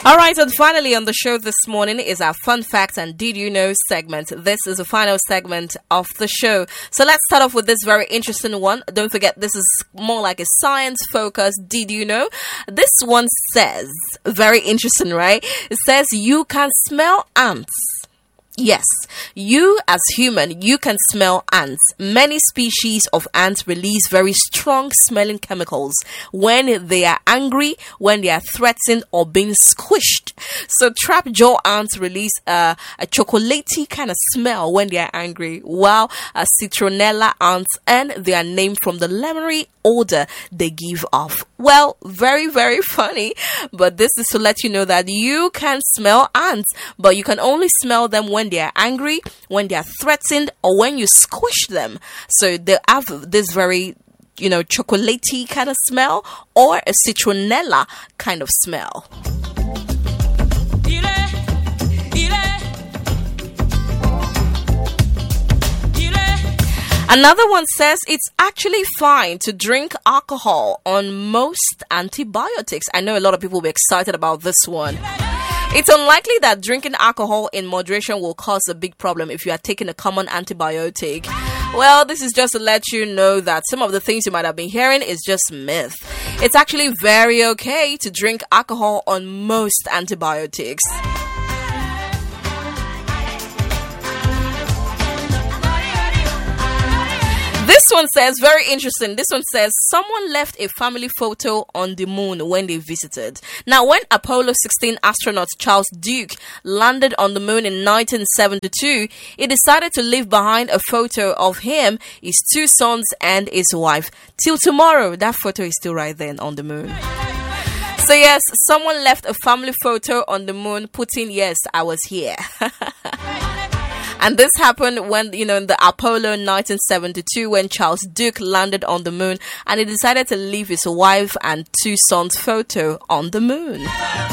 All right, and finally on the show this morning is our fun fact and did you know segment. This is the final segment of the show. So let's start off with this very interesting one. Don't forget, this is more like a science-focused did you know. This one says, very interesting, right? It says you can smell ants. Yes, you as human, you can smell ants. Many species of ants release very strong smelling chemicals when they are angry, when they are threatened or being squished. So trapjaw ants release a chocolatey kind of smell when they are angry, while citronella ants, and they are named from the lemony odor they give off. Well, very, very funny, but this is to let you know that you can smell ants, but you can only smell them when they are angry, when they are threatened, or when you squish them. So they have this very, chocolatey kind of smell or a citronella kind of smell. Another one says it's actually fine to drink alcohol on most antibiotics. I know a lot of people will be excited about this one. It's unlikely that drinking alcohol in moderation will cause a big problem if you are taking a common antibiotic. Well, this is just to let you know that some of the things you might have been hearing is just myth. It's actually very okay to drink alcohol on most antibiotics. This one says, very interesting. This one says, someone left a family photo on the moon when they visited. Now, when Apollo 16 astronaut Charles Duke landed on the moon in 1972, he decided to leave behind a photo of him, his two sons, and his wife. Till tomorrow, that photo is still right there on the moon. So yes, someone left a family photo on the moon, putting, yes, I was here. And this happened when, in the Apollo 1972, when Charles Duke landed on the moon and he decided to leave his wife and two sons' photo on the moon.